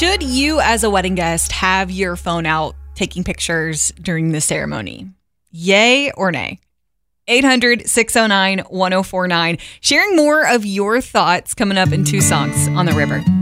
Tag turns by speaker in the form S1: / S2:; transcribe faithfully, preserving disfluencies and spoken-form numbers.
S1: Should you, as a wedding guest, have your phone out taking pictures during the ceremony? Yay or nay? eight hundred, six oh nine, one oh four nine. Sharing more of your thoughts coming up in two songs on the river.